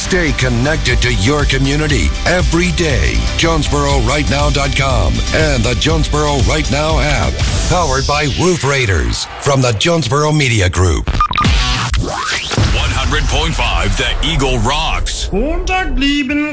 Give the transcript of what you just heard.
Stay connected to your community every day. JonesboroRightNow.com and the Jonesboro Right Now app. Powered by Roof Raiders from the Jonesboro Media Group. 100.5 The Eagle rocks. Montag lieben